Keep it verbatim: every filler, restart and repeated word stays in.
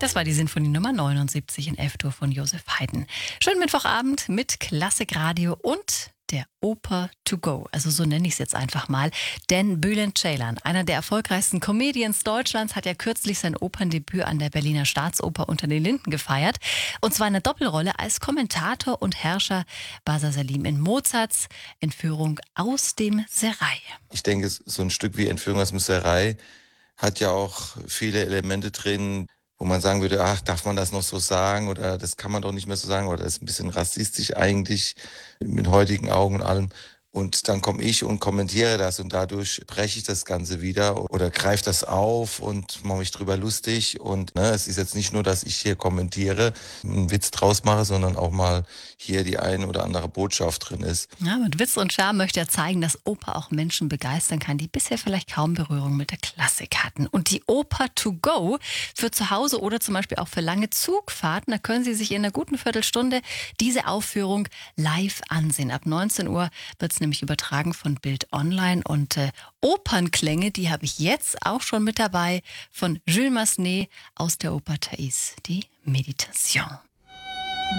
Das war die Sinfonie Nummer neunundsiebzig in F-Dur von Joseph Haydn. Schönen Mittwochabend mit Klassikradio und der Oper to go. Also so nenne ich es jetzt einfach mal. Denn Bülent Ceylan, einer der erfolgreichsten Comedians Deutschlands, hat ja kürzlich sein Operndebüt an der Berliner Staatsoper Unter den Linden gefeiert. Und zwar in der Doppelrolle als Kommentator und Herrscher Basa Salim in Mozarts Entführung aus dem Serail. Ich denke, so ein Stück wie Entführung aus dem Serail hat ja auch viele Elemente drin, wo man sagen würde, ach, darf man das noch so sagen oder das kann man doch nicht mehr so sagen oder das ist ein bisschen rassistisch eigentlich mit heutigen Augen und allem. Und dann komme ich und kommentiere das und dadurch breche ich das Ganze wieder oder greife das auf und mache mich drüber lustig. Und ne, es ist jetzt nicht nur, dass ich hier kommentiere, einen Witz draus mache, sondern auch mal hier die eine oder andere Botschaft drin ist. Ja, mit Witz und Charme möchte er zeigen, dass Oper auch Menschen begeistern kann, die bisher vielleicht kaum Berührung mit der Klassik hatten. Und die Oper to go für zu Hause oder zum Beispiel auch für lange Zugfahrten, da können Sie sich in einer guten Viertelstunde diese Aufführung live ansehen. Ab neunzehn Uhr wird es nämlich übertragen von Bild Online und äh, Opernklänge, die habe ich jetzt auch schon mit dabei von Jules Massenet aus der Oper Thais, die Meditation.